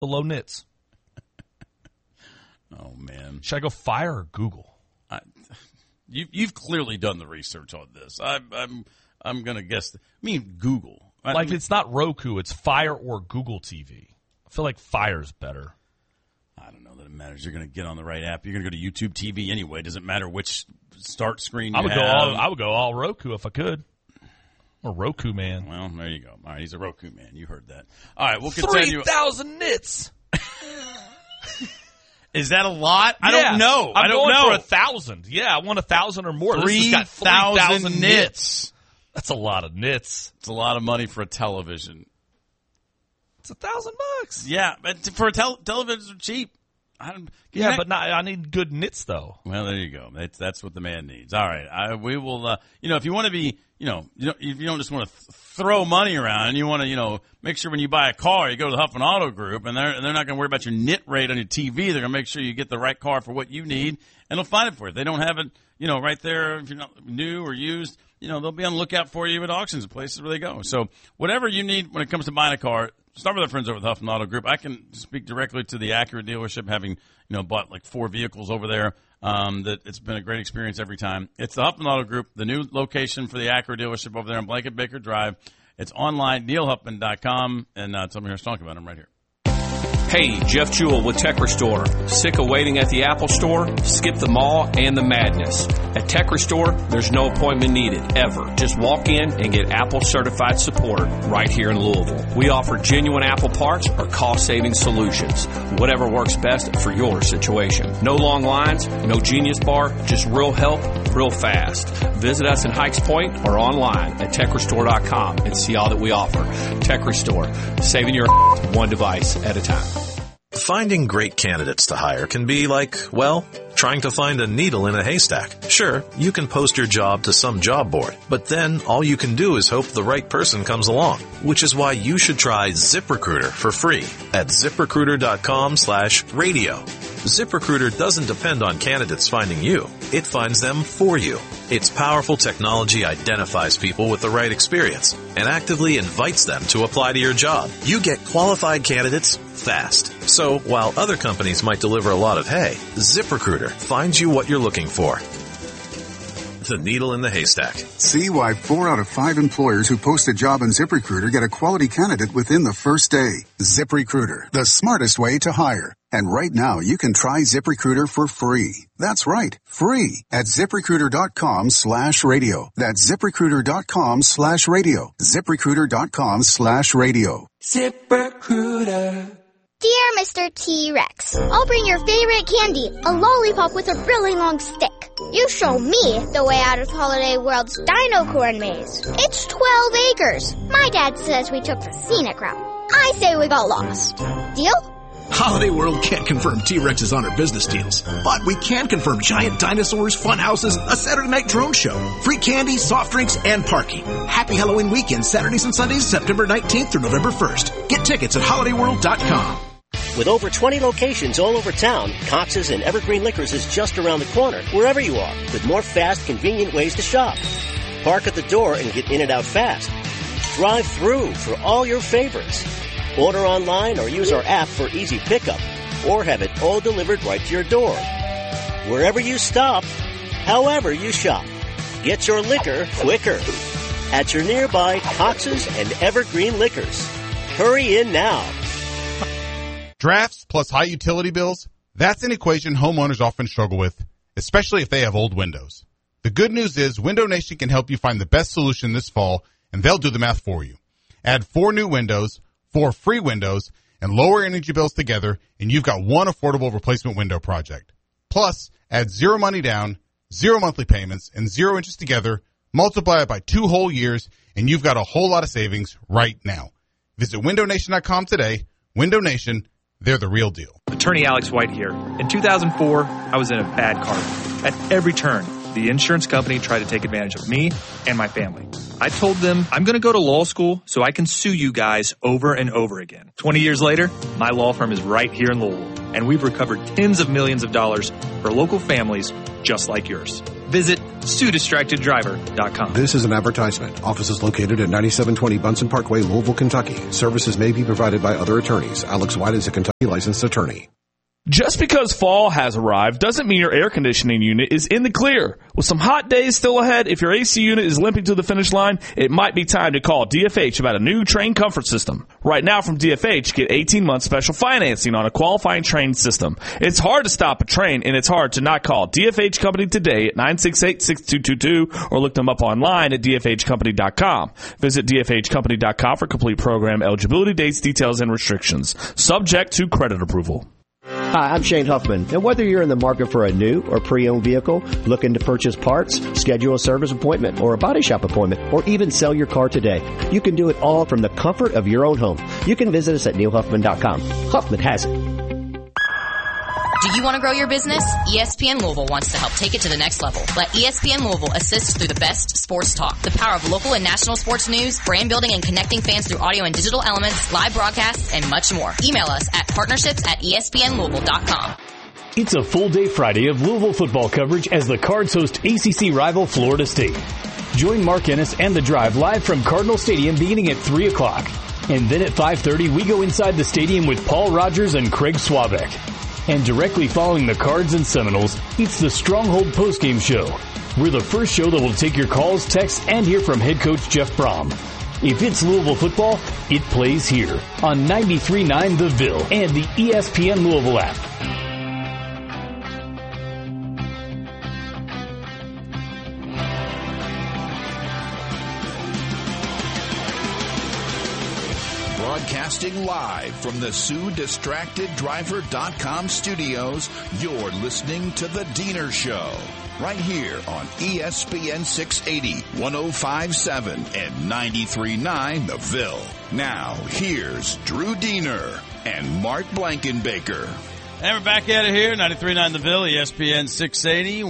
below nits. Oh, man. Should I go Fire or Google? You've clearly done the research on this. I'm going to guess. Google. It's not Roku. It's Fire or Google TV. I feel like Fire's better. I don't know that it matters. You're going to get on the right app. You're going to go to YouTube TV anyway. Does it matter which start screen you have? I would go all Roku if I could. Or Roku man. Well, there you go. All right, he's a Roku man. You heard that. All right, we'll continue. 3,000 nits. Is that a lot? I don't know. I'm going know. for 1,000. Yeah, I want 1,000 or more. 3,000 nits. That's a lot of nits. It's a lot of money for a television. It's $1,000. Yeah, but for televisions are cheap. But I need good nits though. Well, there you go. That's what the man needs. All right, we will. If you want to be, if you don't just want to throw money around, you want to, make sure when you buy a car, you go to the Huff and Auto Group, and they're not going to worry about your nit rate on your TV. They're going to make sure you get the right car for what you need, and they'll find it for you. If they don't have it, right there. If you're not new or used, they'll be on the lookout for you at auctions and places where they go. So whatever you need when it comes to buying a car. Start with our friends over at the Huff and Auto Group. I can speak directly to the Acura dealership, having bought like 4 vehicles over there. That it's been a great experience every time. It's the Huff and Auto Group, the new location for the Acura dealership over there on Blanket Baker Drive. It's online, neilhuffman.com, and tell me who's talking about him right here. Hey, Jeff Jewell with Tech Restore. Sick of waiting at the Apple Store? Skip the mall and the madness. At Tech Restore, there's no appointment needed, ever. Just walk in and get Apple certified support right here in Louisville. We offer genuine Apple parts or cost-saving solutions. Whatever works best for your situation. No long lines, no Genius Bar, just real help, real fast. Visit us in Hikes Point or online at techrestore.com and see all that we offer. Tech Restore, saving your one device at a time. Finding great candidates to hire can be like, trying to find a needle in a haystack. Sure, you can post your job to some job board, but then all you can do is hope the right person comes along, which is why you should try ZipRecruiter for free at ZipRecruiter.com/radio. ZipRecruiter doesn't depend on candidates finding you. It finds them for you. Its powerful technology identifies people with the right experience and actively invites them to apply to your job. You get qualified candidates fast. So while other companies might deliver a lot of hay, ZipRecruiter finds you what you're looking for. The needle in the haystack. See why 4 out of 5 employers who post a job on ZipRecruiter get a quality candidate within the first day. ZipRecruiter, the smartest way to hire. And right now, you can try ZipRecruiter for free. That's right, free at ZipRecruiter.com/radio. That's ZipRecruiter.com/radio. ZipRecruiter.com/radio. ZipRecruiter. Dear Mr. T-Rex, I'll bring your favorite candy, a lollipop with a really long stick. You show me the way out of Holiday World's Dino Corn Maze. It's 12 acres. My dad says we took the scenic route. I say we got lost. Deal? Holiday World can't confirm T-Rex's on our business deals, but we can confirm giant dinosaurs, fun houses, a Saturday night drone show, free candy, soft drinks, and parking. Happy Halloween weekend, Saturdays and Sundays, September 19th through November 1st. Get tickets at holidayworld.com. With over 20 locations all over town, Cox's and Evergreen Liquors is just around the corner, wherever you are, with more fast, convenient ways to shop. Park at the door and get in and out fast. Drive through for all your favorites. Order online or use our app for easy pickup, or have it all delivered right to your door. Wherever you stop, however you shop, get your liquor quicker at your nearby Cox's and Evergreen Liquors. Hurry in now. Drafts plus high utility bills, that's an equation homeowners often struggle with, especially if they have old windows. The good news is Window Nation can help you find the best solution this fall, and they'll do the math for you. Add 4 new windows, 4 free windows, and lower energy bills together, and you've got one affordable replacement window project. Plus, add 0 money down, 0 monthly payments, and 0 interest together, multiply it by 2 whole years, and you've got a whole lot of savings right now. Visit windownation.com today. Window Nation, they're the real deal. Attorney Alex White here. In 2004, I was in a bad car. At every turn, the insurance company tried to take advantage of me and my family. I told them, I'm going to go to law school so I can sue you guys over and over again. 20 years later, my law firm is right here in Louisville, and we've recovered tens of millions of dollars for local families just like yours. Visit SueDistractedDriver.com. This is an advertisement. Office is located at 9720 Bunsen Parkway, Louisville, Kentucky. Services may be provided by other attorneys. Alex White is a Kentucky licensed attorney. Just because fall has arrived doesn't mean your air conditioning unit is in the clear. With some hot days still ahead, if your AC unit is limping to the finish line, it might be time to call DFH about a new Trane comfort system. Right now from DFH, get 18-month special financing on a qualifying Trane system. It's hard to stop a Trane, and it's hard to not call DFH Company today at 968-6222 or look them up online at dfhcompany.com. Visit dfhcompany.com for complete program eligibility, dates, details, and restrictions. Subject to credit approval. Hi, I'm Shane Huffman, and whether you're in the market for a new or pre-owned vehicle, looking to purchase parts, schedule a service appointment or a body shop appointment, or even sell your car today, you can do it all from the comfort of your own home. You can visit us at neilhuffman.com. Huffman has it. Do you want to grow your business? ESPN Louisville wants to help take it to the next level. Let ESPN Louisville assist through the best sports talk, the power of local and national sports news, brand building and connecting fans through audio and digital elements, live broadcasts, and much more. Email us at partnerships@espnlouisville.com. It's a full day Friday of Louisville football coverage as the Cards host ACC rival Florida State. Join Mark Ennis and The Drive live from Cardinal Stadium beginning at 3 o'clock. And then at 5:30, we go inside the stadium with Paul Rogers and Craig Swabeck. And directly following the Cards and Seminoles, it's the Stronghold postgame show. We're the first show that will take your calls, texts, and hear from head coach Jeff Brom. If it's Louisville football, it plays here on 93.9 The Ville and the ESPN Louisville app. Broadcasting live from the SueDistractedDriver.com studios, you're listening to The Diener Show, right here on ESPN 680, 105.7, and 93.9 The Ville. Now, here's Drew Diener and Mark Blankenbaker. And we're back at it here, 93.9 The Ville, ESPN 680,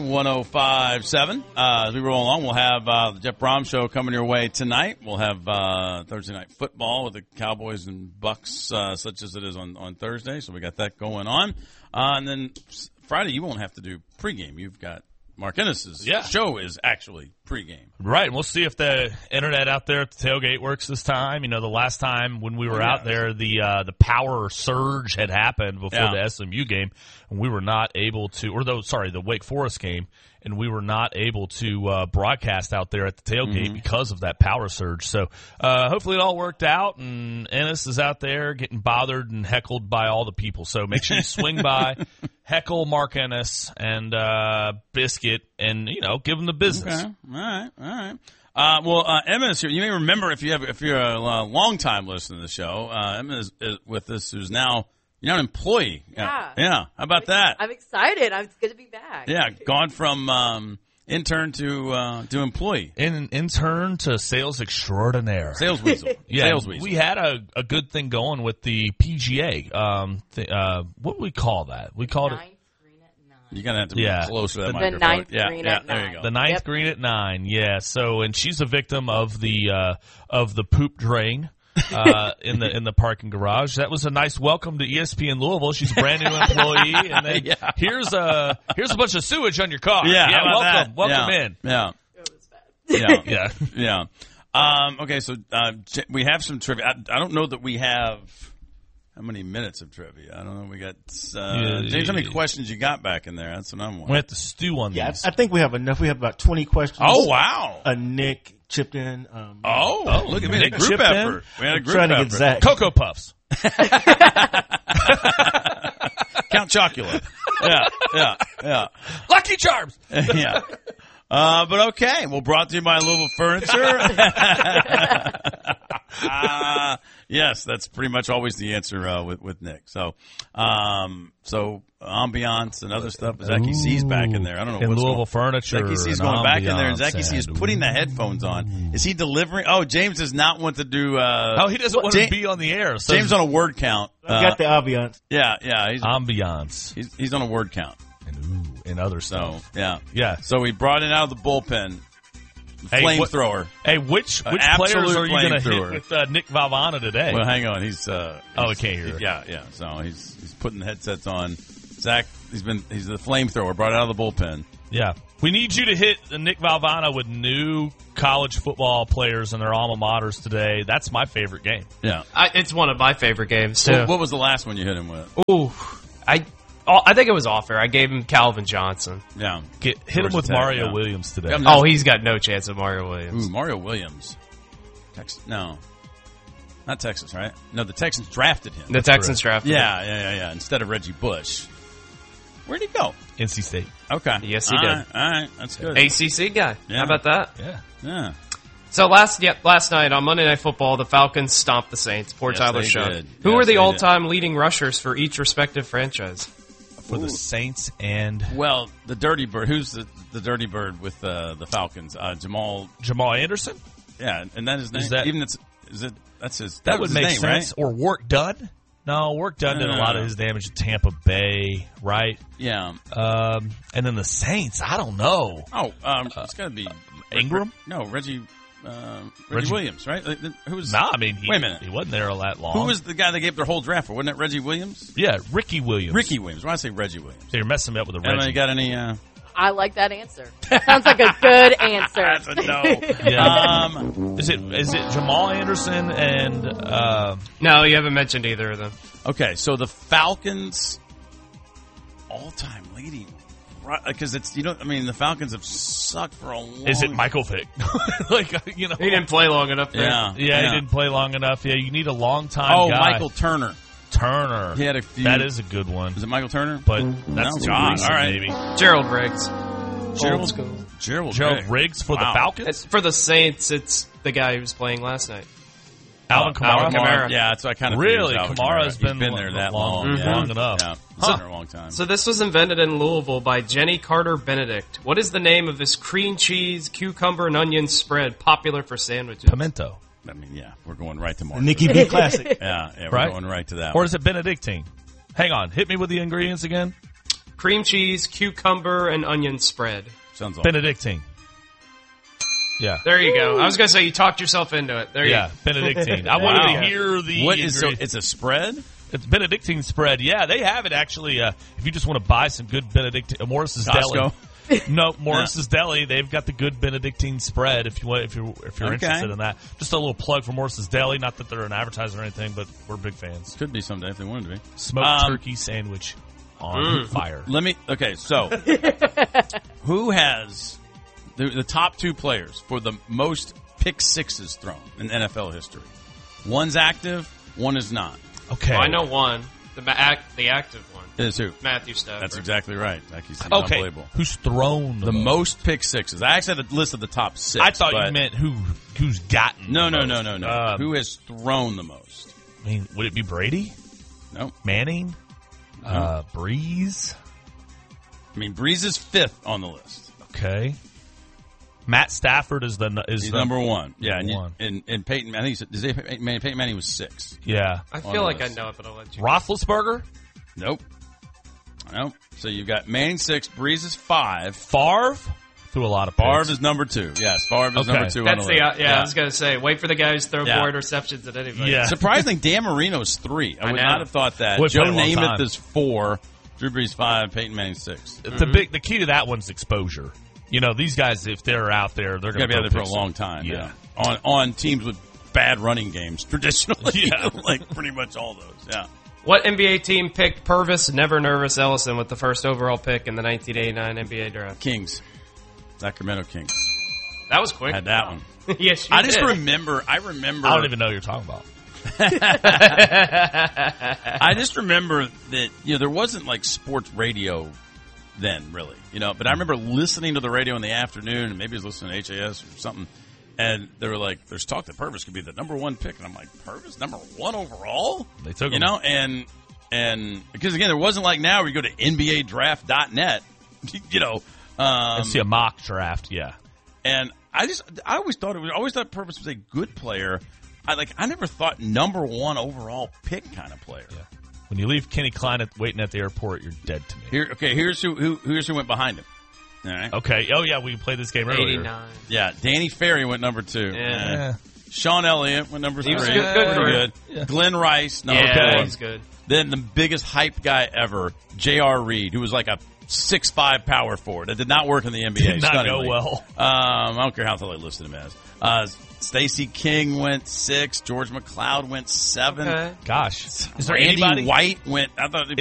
105.7. As we roll along, we'll have the Jeff Brom Show coming your way tonight. We'll have Thursday night football with the Cowboys and Bucks, such as it is on Thursday. So we got that going on. And then Friday, you won't have to do pregame. You've got Mark Ennis's show is actually pregame. Right, and we'll see if the internet out there at the tailgate works this time. You know, the last time when we were out there, the power surge had happened before the SMU game, and we were not able to, the Wake Forest game, and we were not able to broadcast out there at the tailgate because of that power surge. So hopefully it all worked out, and Ennis is out there getting bothered and heckled by all the people. So make sure you swing by, heckle Mark Ennis and Biscuit, and give them the business. Okay. All right. Emma is here. You may remember if you're a long time listener to the show. Emma is with us, who's now an employee. Yeah. How about that? I'm excited. It's good to be back. Yeah, gone from intern to employee. Intern to sales extraordinaire. Sales weasel. Yeah, sales weasel. We had a good thing going with the PGA. What do we call that? We called it. You're going to have to be closer to that microphone. The ninth green at 9. There you go. The ninth green at 9, yeah. So, and she's a victim of the poop drain in the parking garage. That was a nice welcome to ESPN Louisville. She's a brand new employee, and then here's a bunch of sewage on your car. Welcome in. Yeah. It was bad. Yeah. Okay, so we have some trivia. I don't know that we have. How many minutes of trivia? I don't know. We got James. How many questions you got back in there? That's what I'm wondering. We have to stew on these. I think we have enough. We have about 20 questions. Oh wow! Nick chipped in. Look at me! A group effort. We had a group effort. To get Zach. Cocoa Puffs. Count Chocula. Yeah. Lucky Charms. Yeah. But okay. Well, brought to you by Louisville Furniture. Yes, that's pretty much always the answer with Nick. So ambiance and other stuff. Zachy C's back in there. I don't know what's Louisville Furniture. Zachy C's going back in there, and Zachy C is putting the headphones on. Is he delivering? Oh, James does not want to do. He doesn't want to be on the air. So James on a word count. I got the ambiance. Yeah. Ambiance. He's on a word count. And other stuff. Yeah. So we brought it out of the bullpen. Flamethrower. Which players are you going to hit with Nick Valvano today? Well, hang on. He's I can't hear it. Yeah. So he's putting the headsets on. Zach, he's the flamethrower. Brought it out of the bullpen. Yeah. We need you to hit Nick Valvano with new college football players and their alma maters today. That's my favorite game. Yeah. It's one of my favorite games, too. What was the last one you hit him with? Ooh. I think it was off-air. I gave him Calvin Johnson. Yeah. Hit him with Mario Williams today. Oh, he's got no chance of Mario Williams. Ooh, Mario Williams. No. Not Texas, right? No, the Texans drafted him. The Texans drafted him. Yeah. Instead of Reggie Bush. Where'd he go? NC State. Okay. Yes, he did. All right. That's good. ACC guy. Yeah. How about that? Yeah. So last night on Monday Night Football, the Falcons stomped the Saints. Poor Tyler Shough. Who are the all-time leading rushers for each respective franchise? For the Saints and... Well, the Dirty Bird. Who's the Dirty Bird with the Falcons? Jamal Anderson? Yeah, and that is his name. That's his. That would his make name, sense. Right? Or Warwick Dunn? No, Warwick Dunn did a lot of his damage at Tampa Bay, right? Yeah. And then the Saints, I don't know. It's got to be Ingram? No, Reggie Williams, right? Who was? Nah, I mean, wait a minute. He wasn't there that long. Who was the guy they gave their whole draft for? Wasn't it Reggie Williams? Yeah, Ricky Williams. Ricky Williams. Why do I say Reggie Williams? So you're messing me up with a Reggie. Emma, you got any? I like that answer. Sounds like a good answer. That's a no. Yeah. Is it Jamal Anderson and? No, you haven't mentioned either of them. Okay, so the Falcons all-time leading, because the Falcons have sucked for a long. Is it Michael Vick? He didn't play long enough. Yeah, he didn't play long enough. Yeah, you need a long time. Guy. Michael Turner. He had a few. That is a good one. Is it Michael Turner? But that's too recent, all right. maybe. Gerald Riggs. Gerald Riggs for the Falcons? For the Saints, it's the guy who was playing last night. Alvin Kamara? Yeah, that's what I kind of really. Kamara's been there that long. Long enough. Yeah, he's been there a long time. So this was invented in Louisville by Jenny Carter Benedict. What is the name of this cream cheese, cucumber, and onion spread popular for sandwiches? Pimento. I mean, yeah, we're going right to more. Nikki B classic. Yeah, we're going right to that. Or is it Benedictine? Hang on, hit me with the ingredients again. Cream cheese, cucumber, and onion spread. Sounds awesome. Benedictine. Yeah. There you go. I was going to say you talked yourself into it. There you go. Benedictine. I wanted to hear the What is it's a spread? It's Benedictine spread. Yeah, they have it actually. If you just want to buy some good Benedictine, Morris's Deli. No, Morris's Deli. They've got the good Benedictine spread. If you're interested in that, just a little plug for Morris's Deli. Not that they're an advertiser or anything, but we're big fans. Could be someday if they wanted to be. Smoked turkey sandwich on fire. So who has the top two players for the most pick sixes thrown in NFL history? One's active, one is not. Okay, well, I know one. The active one is who? Matthew Stafford. That's exactly right. He's unbelievable. Who's thrown the most pick sixes? I actually had a list of the top six. I thought you meant who's gotten. No. Who has thrown the most? I mean, would it be Brady? No. Manning? Breeze? I mean, Breeze is fifth on the list. Okay. Matt Stafford is number one. Yeah, one. And Peyton Manning. Peyton Manning was sixth. Yeah, I feel like I know it, but I'll let you. Roethlisberger? Nope. So you've got Manning 6, Breeze is 5. Favre threw a lot of picks. Favre is number 2. Yes, Favre is number 2 on the list. I was going to say, wait for the guy who's thrown more interceptions than anybody. Yeah. Surprisingly, Dan Marino's 3. I would not have thought that. Joe Namath is 4. Drew Brees 5. Peyton Manning 6. The key to that one's exposure. You know, these guys, if they're out there, they're going to be out there for a long time. Yeah. On teams with bad running games, traditionally. Yeah. Like pretty much all those. Yeah. What NBA team picked Purvis Never Nervous Ellison with the first overall pick in the 1989 NBA draft? Kings. Sacramento Kings. That was quick. Had that one. Yes, you did. I remember. I don't even know what you're talking about. I just remember that, there wasn't like sports radio then, really, but I remember listening to the radio in the afternoon, and maybe I was listening to HAS or something, and they were like, there's talk that Purvis could be the number 1 pick, and I'm like, Purvis number 1 overall? They took him. And because again, there wasn't like now where you go to NBADraft.net, and see a mock draft, yeah. And I always thought Purvis was a good player. I never thought number 1 overall pick kind of player. Yeah. When you leave Kenny Klein waiting at the airport, you're dead to me. Here's who went behind him. All right. Okay. Oh yeah, we played this game earlier. 89. Yeah, Danny Ferry went number 2. Yeah. Sean Elliott went number 3. He was good. Yeah. Glenn Rice, number 4. He's good. Then the biggest hype guy ever, J.R. Reed, who was like a 6'5" power forward. It did not work in the NBA. Did not stunningly. go well. I don't care how they listed him as. Stacey King went 6. George McLeod went 7. Okay. Gosh, is there Randy anybody? White went. I thought